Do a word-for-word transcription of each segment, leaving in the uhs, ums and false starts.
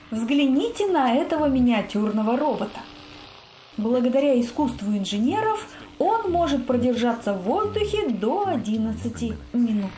Взгляните на этого миниатюрного робота. Благодаря искусству инженеров он может продержаться в воздухе до одиннадцати минут.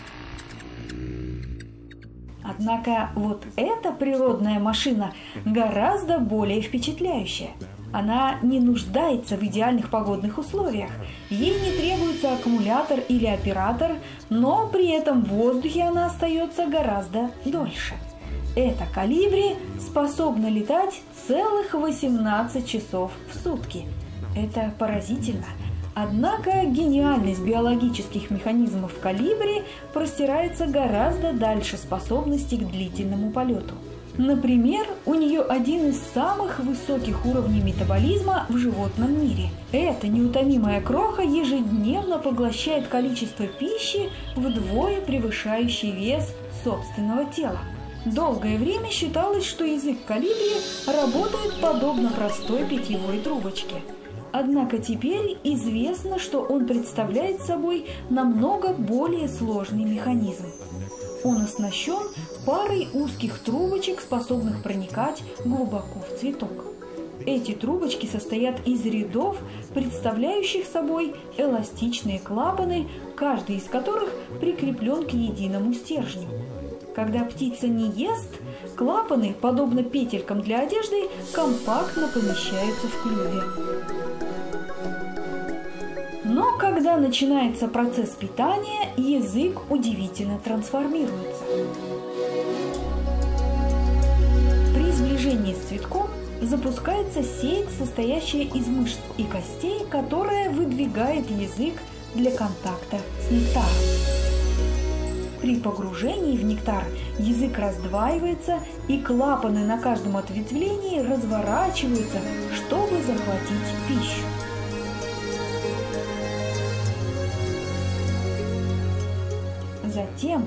Однако вот эта природная машина гораздо более впечатляющая. Она не нуждается в идеальных погодных условиях. Ей не требуется аккумулятор или оператор, но при этом в воздухе она остается гораздо дольше. Эта колибри способна летать целых восемнадцать часов в сутки. Это поразительно. Однако гениальность биологических механизмов колибри простирается гораздо дальше способностей к длительному полету. Например, у нее один из самых высоких уровней метаболизма в животном мире. Эта неутомимая кроха ежедневно поглощает количество пищи, вдвое превышающее вес собственного тела. Долгое время считалось, что язык колибри работает подобно простой питьевой трубочке. Однако теперь известно, что он представляет собой намного более сложный механизм. Он оснащен парой узких трубочек, способных проникать глубоко в цветок. Эти трубочки состоят из рядов, представляющих собой эластичные клапаны, каждый из которых прикреплен к единому стержню. Когда птица не ест, клапаны, подобно петелькам для одежды, компактно помещаются в клюве. Но когда начинается процесс питания, язык удивительно трансформируется. При сближении с цветком запускается сеть, состоящая из мышц и костей, которая выдвигает язык для контакта с нектаром. При погружении в нектар язык раздваивается, и клапаны на каждом ответвлении разворачиваются, чтобы захватить пищу. Затем